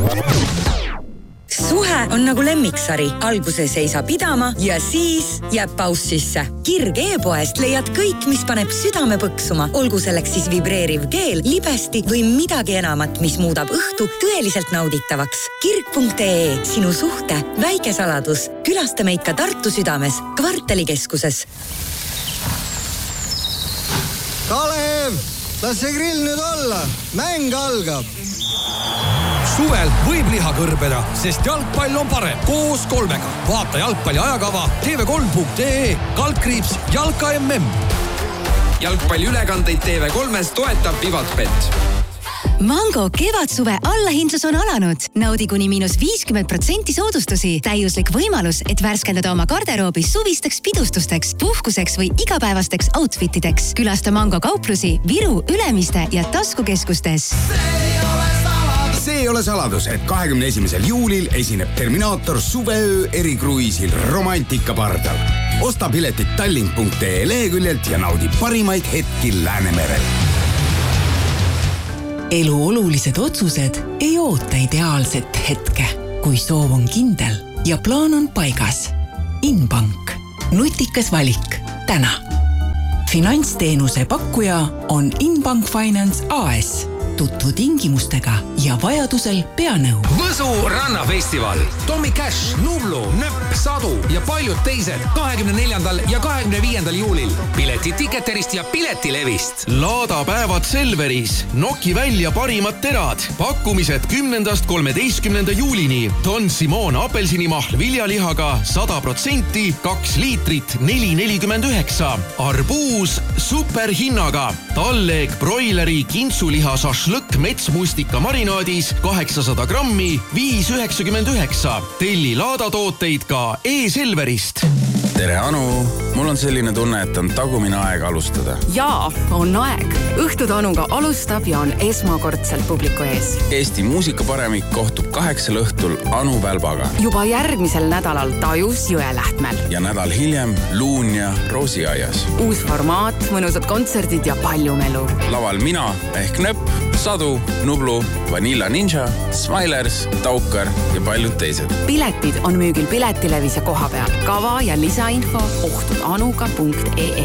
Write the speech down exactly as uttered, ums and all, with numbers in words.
Suhe on nagu lemmiksari. Alguses ei saa pidama ja siis jääb paus sisse. Kirg e-poest leiad kõik, mis paneb südame põksuma. Olgu selleks siis vibreeriv keel, libesti või midagi enamat, mis muudab õhtu tõeliselt nauditavaks. kirg punkt ee, sinu suhte väike saladus. Külasta meid ka Tartu südames, Kvartalikeskuses. Kalev, las see grill nüüd olla. Mäng algab. Suvel võib liha kõrbeda, sest jalgpall on parem koos kolmega. Vaata jalgpalli ajakava T V kolm punkt ee, kaldkriips Jalka M M. Jalgpalli ülekandeid T V kolmes toetab Vivatbet. Mango kevadsuve allahindlus on alanud. Naudi kuni miinus viiskümmend protsenti soodustusi. Täiuslik võimalus, et värskendada oma garderoobis suvisteks pidustusteks, puhkuseks või igapäevasteks outfitideks. Külasta Mango kauplusi Viru, Ülemiste ja Taskukeskustes. See ei ole saladus, et kahekümne esimesel juulil esineb Terminaator suveöö erikruiisil Romantika pardal. Osta piletit tallink punkt ee leheküljelt ja naudi parimaid hetki Läänemerel. Elu olulised otsused ei oota ideaalset hetke, kui soov on kindel ja plaan on paigas. Inbank. Nutikas valik. Täna. Finantsteenuse pakkuja on Inbank Finance A S. Tutvu tingimustega ja vajadusel peanõu. Võsu rannafestival. Tommy Cash, Nublu, Nöpp, Sadu ja paljud teised kahekümne neljandal ja kahekümne viiendal juulil. Pileti Ticketerist ja Piletilevist. Laadapäevad Selveris. Noki välja parimad terad. Pakkumised kümnendast kolmeteistkümnenda juulini. Don Simon apelsinimahl viljalihaga sada protsenti, kaks liitrit, neli nelikümmend üheksa. Arbuus superhinnaga. Talleg broileri kintsuliha šašlõkk metsmustika marinaadis kaheksasada grammi, viis üheksakümmend üheksa. Telli laadatooteid ka e-Selverist. Tere Anu, mul on selline tunne, et on tagumine aeg alustada. Jaa, on aeg. Õhtud Anuga alustab ja on esmakordselt publiku ees. Eesti muusikaparemik kohtub kaheksal õhtul Anu Välbaga. Juba järgmisel nädalal Tajus Jõelähtmel. Ja nädal hiljem Luunja Roosiaias. Uus formaat, mõnusad kontserdid ja palju melu. Laval mina ehk Nöpp, Sadu, Nublu, Vanilla Ninja, Smilers, Taukar ja paljud teised. Piletid on müügil Piletilevis ja koha peal. Kava ja lisainfo ohtud anuga punkt ee.